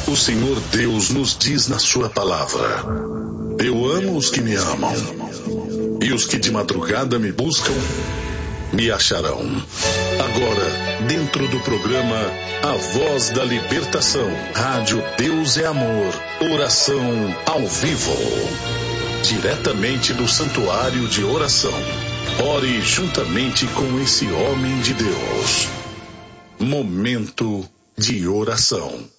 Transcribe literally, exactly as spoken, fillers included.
O Senhor Deus nos diz na sua palavra: eu amo os que me amam, e os que de madrugada me buscam, me acharão. Agora, dentro do programa A Voz da Libertação, Rádio Deus é Amor, oração ao vivo, diretamente do Santuário de Oração. Ore juntamente com esse homem de Deus. Momento de oração.